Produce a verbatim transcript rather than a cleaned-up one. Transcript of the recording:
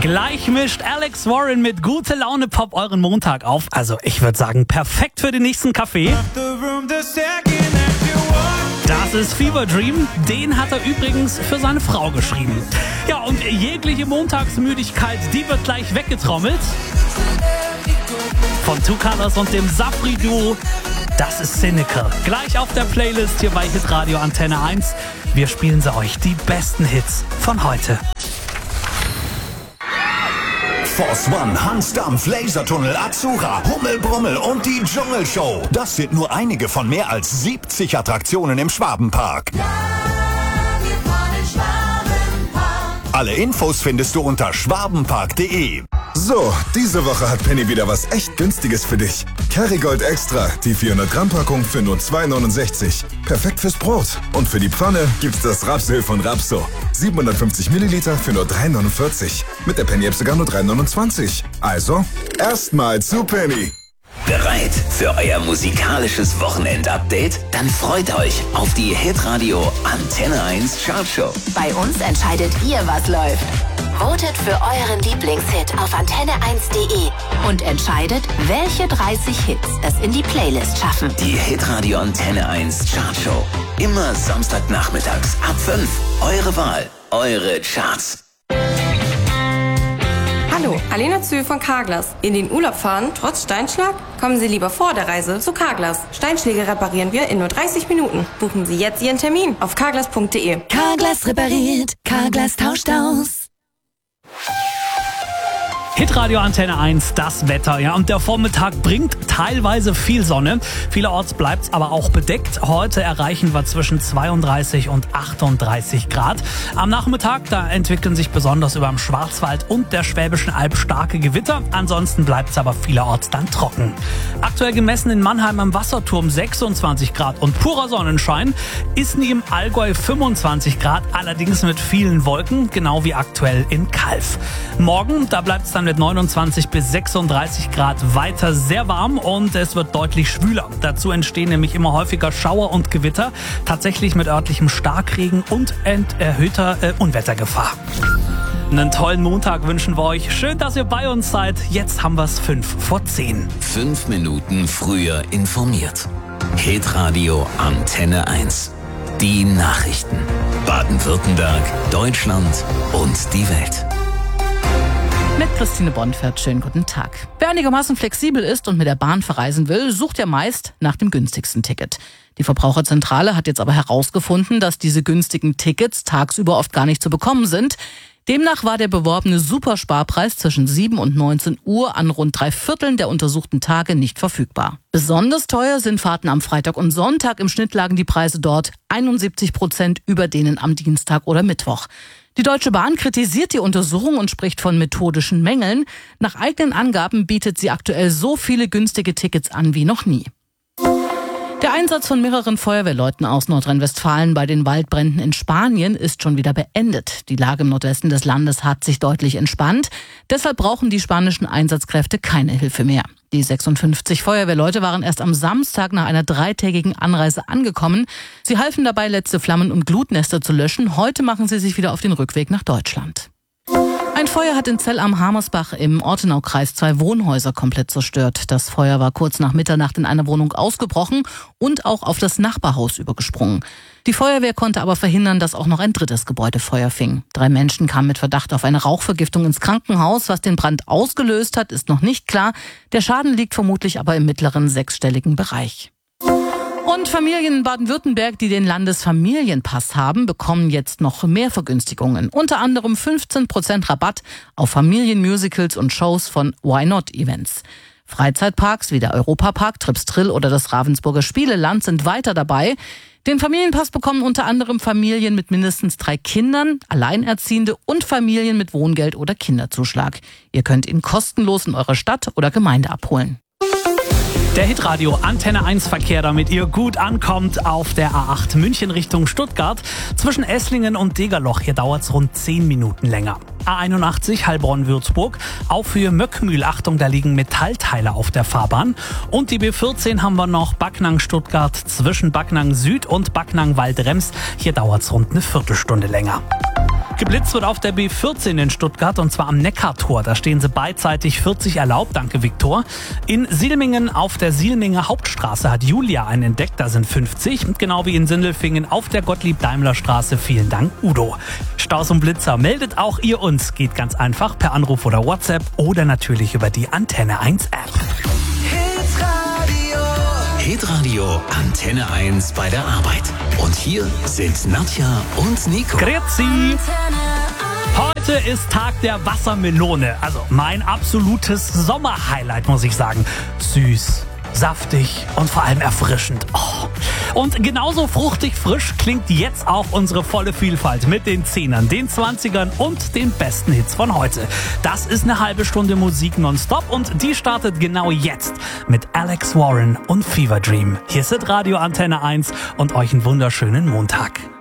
Gleich mischt Alex Warren mit Gute Laune Pop euren Montag auf. Also ich würde sagen, perfekt für den nächsten Kaffee. Das ist Fever Dream. Den hat er übrigens für seine Frau geschrieben. Ja, und jegliche Montagsmüdigkeit, die wird gleich weggetrommelt. Von Two Colors und dem Safri-Duo. Das ist Cynical. Gleich auf der Playlist hier bei Hitradio Antenne eins. Wir spielen sie euch, die besten Hits von heute. Force One, Hans Dampf, Lasertunnel, Azura, Hummel, Brummel und die Dschungelshow. Das sind nur einige von mehr als siebzig Attraktionen im Schwabenpark. Ja, wir fahren in Schwabenpark. Alle Infos findest du unter schwabenpark punkt de. So, diese Woche hat Penny wieder was echt Günstiges für dich. Kerrygold Extra, die vierhundert Gramm Packung für nur zwei neunundsechzig. Perfekt fürs Brot. Und für die Pfanne gibt's das Rapsöl von Rapso. siebenhundertfünfzig Milliliter für nur drei neunundvierzig. Mit der Penny-App sogar nur drei neunundzwanzig. Also, erstmal zu Penny. Bereit für euer musikalisches Wochenend-Update? Dann freut euch auf die Hitradio Antenne eins Chartshow. Bei uns entscheidet ihr, was läuft. Votet für euren Lieblingshit auf antenne eins punkt de und entscheidet, welche dreißig Hits es in die Playlist schaffen. Die Hitradio Antenne eins Chartshow. Immer Samstagnachmittags ab fünf. Eure Wahl, eure Charts. Hallo, Alena Zühl von Carglass. In den Urlaub fahren, trotz Steinschlag? Kommen Sie lieber vor der Reise zu Carglass. Steinschläge reparieren wir in nur dreißig Minuten. Buchen Sie jetzt Ihren Termin auf carglass punkt de. Carglass repariert, Carglass tauscht aus. Hitradio Antenne eins, das Wetter, ja, und der Vormittag bringt teilweise viel Sonne. Vielerorts bleibt's aber auch bedeckt. Heute erreichen wir zwischen zweiunddreißig und achtunddreißig Grad. Am Nachmittag, da entwickeln sich besonders über dem Schwarzwald und der Schwäbischen Alb starke Gewitter. Ansonsten bleibt's aber vielerorts dann trocken. Aktuell gemessen in Mannheim am Wasserturm sechsundzwanzig Grad und purer Sonnenschein. Isny im Allgäu fünfundzwanzig Grad, allerdings mit vielen Wolken, genau wie aktuell in Calw. Morgen, da bleibt's dann mit neunundzwanzig bis sechsunddreißig Grad weiter sehr warm und es wird deutlich schwüler. Dazu entstehen nämlich immer häufiger Schauer und Gewitter, tatsächlich mit örtlichem Starkregen und erhöhter äh, Unwettergefahr. Einen tollen Montag wünschen wir euch. Schön, dass ihr bei uns seid. Jetzt haben wir es fünf vor zehn. Fünf Minuten früher informiert. Hitradio Antenne eins. Die Nachrichten. Baden-Württemberg, Deutschland und die Welt. Mit Christine Bonfert, schönen guten Tag. Wer einigermaßen flexibel ist und mit der Bahn verreisen will, sucht ja meist nach dem günstigsten Ticket. Die Verbraucherzentrale hat jetzt aber herausgefunden, dass diese günstigen Tickets tagsüber oft gar nicht zu bekommen sind. Demnach war der beworbene Supersparpreis zwischen sieben und neunzehn Uhr an rund drei Vierteln der untersuchten Tage nicht verfügbar. Besonders teuer sind Fahrten am Freitag und Sonntag. Im Schnitt lagen die Preise dort einundsiebzig Prozent über denen am Dienstag oder Mittwoch. Die Deutsche Bahn kritisiert die Untersuchung und spricht von methodischen Mängeln. Nach eigenen Angaben bietet sie aktuell so viele günstige Tickets an wie noch nie. Der Einsatz von mehreren Feuerwehrleuten aus Nordrhein-Westfalen bei den Waldbränden in Spanien ist schon wieder beendet. Die Lage im Nordwesten des Landes hat sich deutlich entspannt. Deshalb brauchen die spanischen Einsatzkräfte keine Hilfe mehr. Die sechsundfünfzig Feuerwehrleute waren erst am Samstag nach einer dreitägigen Anreise angekommen. Sie halfen dabei, letzte Flammen und Glutnester zu löschen. Heute machen sie sich wieder auf den Rückweg nach Deutschland. Ein Feuer hat in Zell am Hamersbach im Ortenaukreis zwei Wohnhäuser komplett zerstört. Das Feuer war kurz nach Mitternacht in einer Wohnung ausgebrochen und auch auf das Nachbarhaus übergesprungen. Die Feuerwehr konnte aber verhindern, dass auch noch ein drittes Gebäude Feuer fing. Drei Menschen kamen mit Verdacht auf eine Rauchvergiftung ins Krankenhaus. Was den Brand ausgelöst hat, ist noch nicht klar. Der Schaden liegt vermutlich aber im mittleren sechsstelligen Bereich. Und Familien in Baden-Württemberg, die den Landesfamilienpass haben, bekommen jetzt noch mehr Vergünstigungen. Unter anderem fünfzehn Prozent Rabatt auf Familienmusicals und Shows von Why Not Events. Freizeitparks wie der Europapark, Tripstrill oder das Ravensburger Spieleland sind weiter dabei. Den Familienpass bekommen unter anderem Familien mit mindestens drei Kindern, Alleinerziehende und Familien mit Wohngeld oder Kinderzuschlag. Ihr könnt ihn kostenlos in eurer Stadt oder Gemeinde abholen. Der Hitradio Antenne eins Verkehr, damit ihr gut ankommt auf der A acht München Richtung Stuttgart. Zwischen Esslingen und Degerloch, hier dauert es rund zehn Minuten länger. A einundachtzig Heilbronn-Würzburg, auf Höhe Möckmühl, Achtung, da liegen Metallteile auf der Fahrbahn. Und die B vierzehn haben wir noch Backnang-Stuttgart zwischen Backnang Süd und Backnang-Waldrems. Hier dauert es rund eine Viertelstunde länger. Geblitzt wird auf der B vierzehn in Stuttgart und zwar am Neckartor. Da stehen sie beidseitig vierzig erlaubt, danke Viktor. In Silmingen auf der Silminger Hauptstraße hat Julia einen entdeckt, da sind fünfzig. Genau wie in Sindelfingen auf der Gottlieb-Daimler-Straße. Vielen Dank, Udo. Staus und Blitzer, meldet auch ihr uns. Geht ganz einfach per Anruf oder WhatsApp oder natürlich über die Antenne eins App. Hitradio Antenne eins bei der Arbeit. Und hier sind Nadja und Nico. Grüezi. Heute ist Tag der Wassermelone. Also mein absolutes Sommerhighlight, muss ich sagen. Süß, saftig und vor allem erfrischend. Oh. Und genauso fruchtig frisch klingt jetzt auch unsere volle Vielfalt mit den Zehnern, den Zwanzigern und den besten Hits von heute. Das ist eine halbe Stunde Musik nonstop und die startet genau jetzt mit Alex Warren und Fever Dream. Hier ist Radio Antenne eins und euch einen wunderschönen Montag.